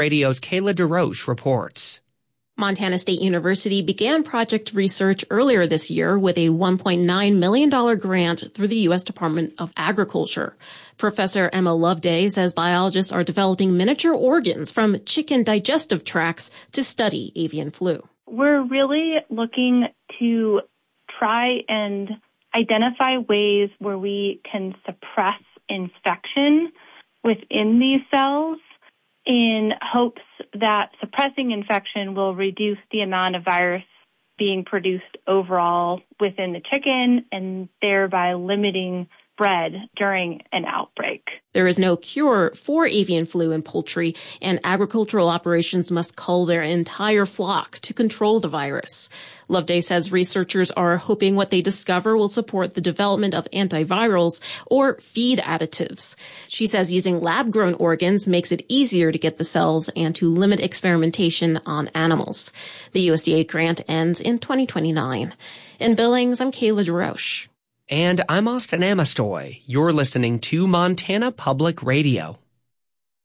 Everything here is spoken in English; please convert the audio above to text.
Radio's Kayla DeRoche reports. Montana State University began project research earlier this year with a $1.9 million grant through the U.S. Department of Agriculture. Professor Emma Loveday says biologists are developing miniature organs from chicken digestive tracts to study avian flu. We're really looking to try and identify ways where we can suppress infection within these cells in hopes that suppressing infection will reduce the amount of virus being produced overall within the chicken and thereby limiting spread during an outbreak. There is no cure for avian flu in poultry, and agricultural operations must cull their entire flock to control the virus. Loveday says researchers are hoping what they discover will support the development of antivirals or feed additives. She says using lab-grown organs makes it easier to get the cells and to limit experimentation on animals. The USDA grant ends in 2029. In Billings, I'm Kayla DeRoche. And I'm Austin Amestoy. You're listening to Montana Public Radio.